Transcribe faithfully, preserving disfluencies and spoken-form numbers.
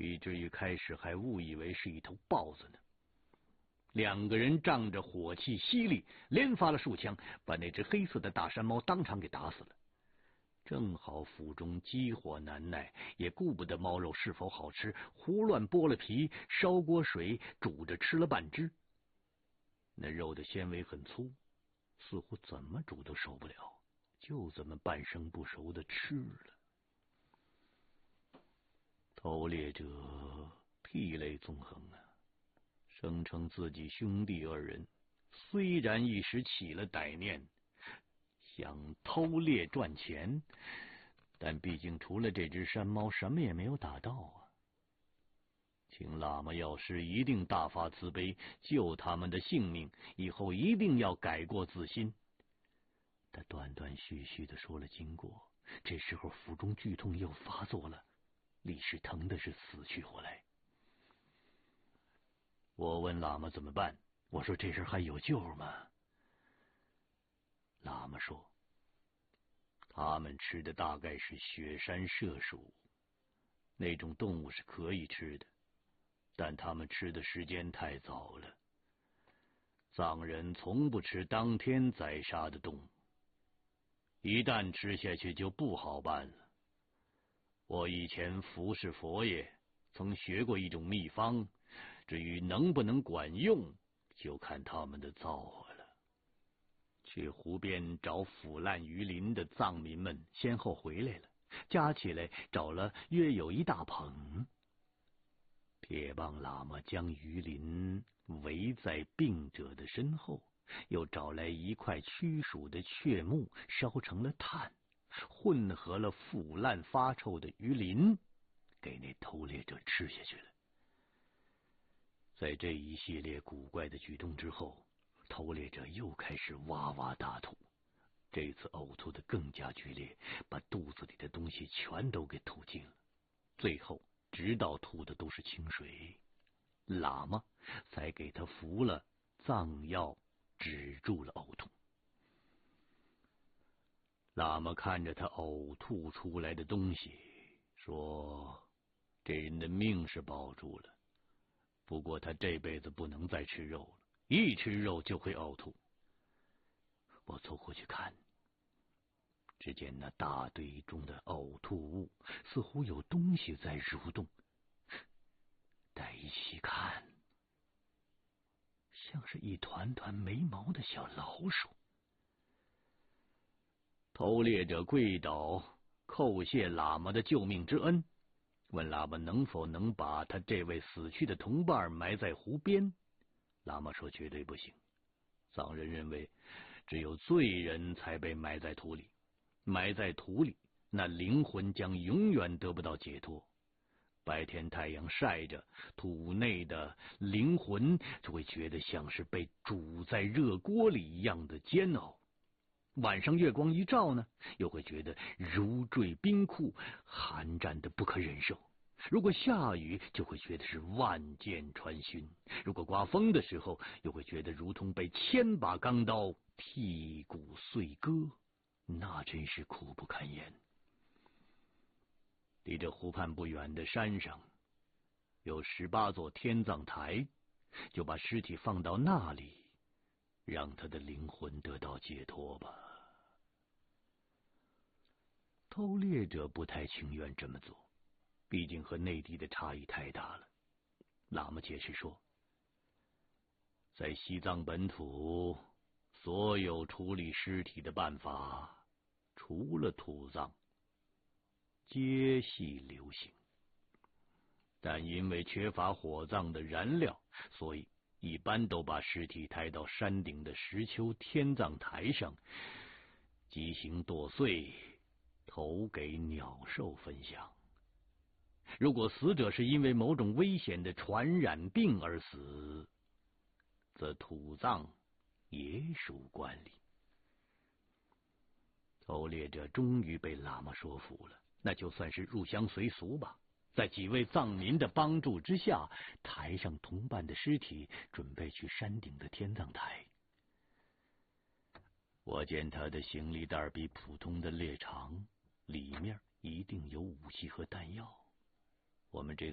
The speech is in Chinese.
以至于开始还误以为是一头豹子呢。两个人仗着火气犀利，连发了数枪，把那只黑色的大山猫当场给打死了。正好府中饥火难耐，也顾不得猫肉是否好吃，胡乱剥了皮，烧锅水煮着吃了半只。那肉的纤维很粗，似乎怎么煮都受不了，就这么半生不熟的吃了。偷猎者涕泪纵横啊，声称自己兄弟二人虽然一时起了歹念，想偷猎赚钱，但毕竟除了这只山猫什么也没有打到啊。请喇嘛药师一定大发慈悲，救他们的性命，以后一定要改过自新。他断断续续的说了经过，这时候腹中剧痛又发作了，李氏疼的是死去活来。我问喇嘛怎么办，我说这事还有救吗？喇嘛说，他们吃的大概是雪山麝鼠，那种动物是可以吃的，但他们吃的时间太早了。藏人从不吃当天宰杀的动物，一旦吃下去就不好办了。我以前服侍佛爷，曾学过一种秘方，至于能不能管用，就看他们的造化了。去湖边找腐烂鱼鳞的藏民们先后回来了，加起来找了约有一大捧。铁棒喇嘛将鱼鳞围在病者的身后，又找来一块驱鼠的雀木，烧成了炭，混合了腐烂发臭的鱼鳞，给那偷猎者吃下去了。在这一系列古怪的举动之后，偷猎者又开始哇哇大吐，这次呕吐的更加剧烈，把肚子里的东西全都给吐尽了，最后直到吐的都是清水，喇嘛才给他服了藏药，止住了呕吐。喇嘛看着他呕吐出来的东西，说：“这人的命是保住了，不过他这辈子不能再吃肉了，一吃肉就会呕吐。”我凑过去看，只见那大堆中的呕吐物似乎有东西在蠕动，但一细看，像是一团团没毛的小老鼠。偷猎者跪倒，叩谢喇嘛的救命之恩，问喇嘛能否能把他这位死去的同伴埋在湖边。喇嘛说绝对不行，藏人认为只有罪人才被埋在土里，埋在土里，那灵魂将永远得不到解脱。白天太阳晒着，土内的灵魂就会觉得像是被煮在热锅里一样的煎熬。晚上月光一照呢，又会觉得如坠冰窟，寒战的不可忍受。如果下雨，就会觉得是万箭穿心；如果刮风的时候，又会觉得如同被千把钢刀剔骨碎割，那真是苦不堪言。离这湖畔不远的山上有十八座天葬台，就把尸体放到那里，让他的灵魂得到解脱吧。偷猎者不太情愿这么做，毕竟和内地的差异太大了。喇嘛解释说，在西藏本土，所有处理尸体的办法，除了土葬，皆系流行。但因为缺乏火葬的燃料，所以一般都把尸体抬到山顶的石丘天葬台上，畸形剁碎，投给鸟兽分享。如果死者是因为某种危险的传染病而死，则土葬也属惯例。偷猎者终于被喇嘛说服了，那就算是入乡随俗吧。在几位藏民的帮助之下，抬上同伴的尸体，准备去山顶的天葬台。我见他的行李袋比普通的猎长，里面一定有武器和弹药。我们这